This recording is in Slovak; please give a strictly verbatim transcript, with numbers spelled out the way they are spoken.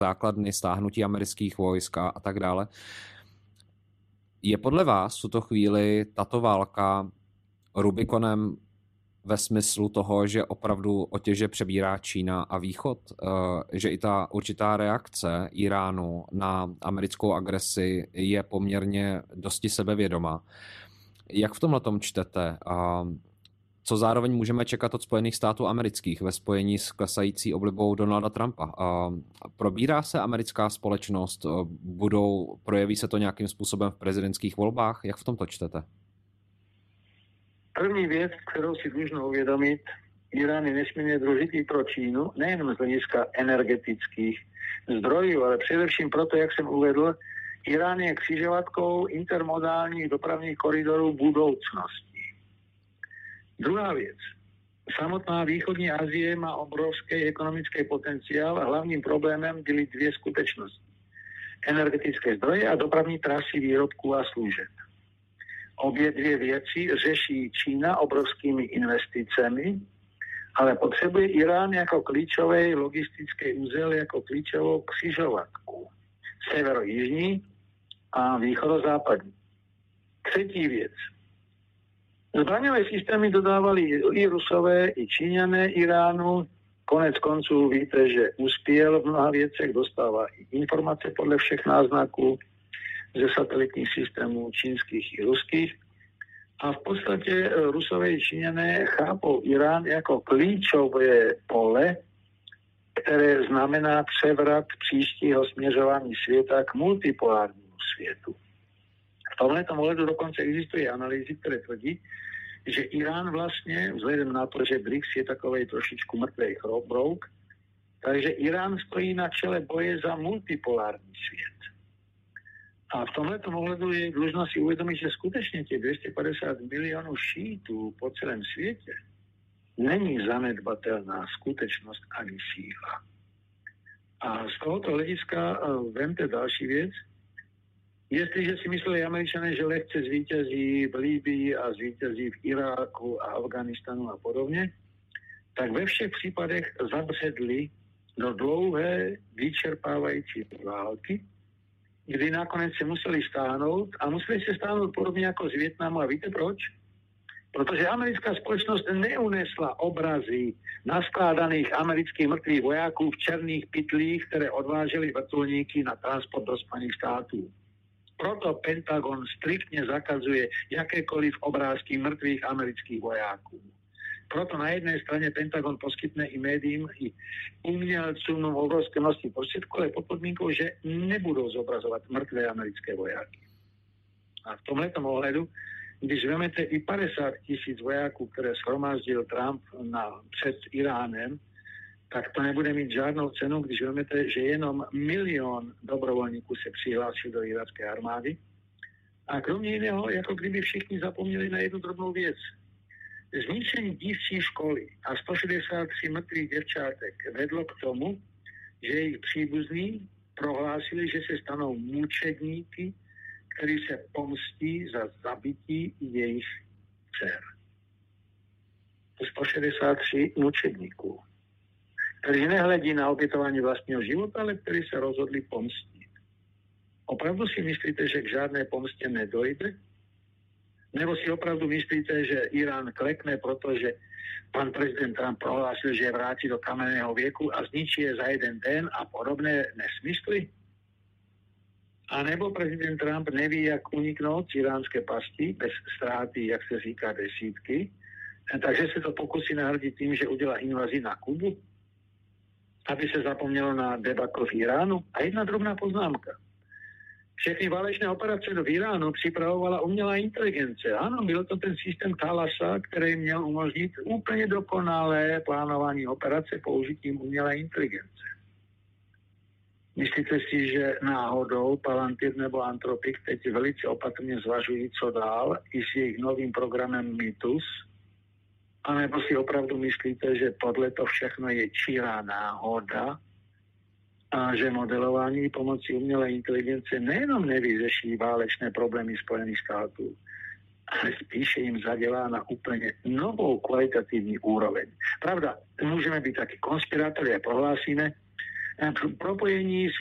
základny, stáhnutí amerických vojsk a, a tak dále. Je podle vás v tuto chvíli tato válka Rubikonem ve smyslu toho, že opravdu otěže přebírá Čína a Východ, že i ta určitá reakce Iránu na americkou agresi je poměrně dosti sebevědomá. Jak v tomhletom čtete? A co zároveň můžeme čekat od Spojených států amerických ve spojení s klesající oblibou Donalda Trumpa? A probírá se americká společnost? Budou, projeví se to nějakým způsobem v prezidentských volbách? Jak v tomto čtete? První věc, kterou si dlužno uvědomit, Irán je nesmírně důležitý pro Čínu, nejen z hlediska energetických zdrojů, ale především proto, jak jsem uvedl, Irán je křižovatkou intermodálních dopravních koridorů budoucnosti. Druhá věc. Samotná východní Asie má obrovský ekonomický potenciál a hlavním problémem byly dvě skutečnosti. Energetické zdroje a dopravní trasy výrobků a služeb. Obě dvě věci řeší Čína obrovskými investicemi, ale potřebuje Irán jako klíčový logistický úzel, jako klíčovou křižovatku. Severo-jižní a východo-západní. Třetí věc. Zbraňové systémy dodávali i Rusové, i Číňané Iránu. Konec konců víte, že uspěl v mnoha věcech, dostává i informace podle všech náznaků ze satelitních systémů čínských i ruských. A v podstatě Rusové i Číňané chápou Irán jako klíčové pole, které znamená převrat příštího směřování světa k multipolárnímu světu. V tomto ohledu dokonce existují analýzy, které tvrdí, že Irán vlastně, vzhledem na to, že B R I C S je takovej trošičku mrtvej brouk, takže Irán stojí na čele boje za multipolární svět. A v tomto ohledu je dlužno si uvědomit, že skutečně těch dvě stě padesát milionů šítů po celém světě není zanedbatelná skutečnost ani síla. A z tohoto hlediska vemte další věc. Jestliže si mysleli Američané, že lehce zvítězí v Líbii a zvítězí v Iráku a Afganistanu a podobně, tak ve všech případech zabředli do dlouhé vyčerpávající války, kdy nakonec se museli stáhnout a museli se stáhnout podobně jako z Vietnamu. A víte proč? Protože americká společnost neunesla obrazy naskládaných amerických mrtvých vojáků v černých pytlích, které odvážely vrtulníky na transport do Spojených států. Proto Pentagon striktně zakazuje jakékoliv obrázky mrtvých amerických vojáků. Proto na jedné straně Pentagon poskytne i médiím, i umělcům obrovské množství prostředků, ale pod podmínkou, že nebudou zobrazovat mrtvé americké vojáky. A v tomhletom ohledu, když vezmete i padesát tisíc vojáků, které shromáždil Trump na, před Iránem, tak to nebude mít žádnou cenu, když vezmete, že jenom milion dobrovolníků se přihlásil do irácké armády. A kromě jiného, jako kdyby všichni zapomněli na jednu drobnou věc. Zničení dívčí školy a sto šedesát tři mrtvých děvčátek vedlo k tomu, že jejich příbuzní prohlásili, že se stanou mučedníky, kteří se pomstí za zabití jejich dcer. sto šedesát tři mučedníků, kteří nehledí na obětování vlastního života, ale kteří se rozhodli pomstit. Opravdu si myslíte, že k žádné pomstě nedojde? Nebo si opravdu myslíte, že Irán klekne, protože pan prezident Trump prohlásil, že je vrátí do kamenného věku a zničí je za jeden den a podobné nesmysly? A nebo prezident Trump neví, jak uniknout z iránské pasti bez ztráty, jak se říká, desítky, takže se to pokusí nahradit tím, že udělá invazi na Kubu, aby se zapomnělo na debakl v Iránu. A jedna drobná poznámka. Všechny válečné operace do Iránu připravovala umělá inteligence. Ano, byl to ten systém Thalasa, který měl umožnit úplně dokonalé plánování operace použitím umělé inteligence. Myslíte si, že náhodou Palantir nebo Anthropic teď velice opatrně zvažují, co dál, i s jejich novým programem Mythos? A nebo si opravdu myslíte, že tohle to všechno je čirá náhoda a že modelování pomocí umělé inteligence nejenom nevyřeší válečné problémy Spojených států, ale spíše jim zadělá na úplně novou kvalitativní úroveň. Pravda, můžeme být taky konspirátory a prohlásíme, propojení s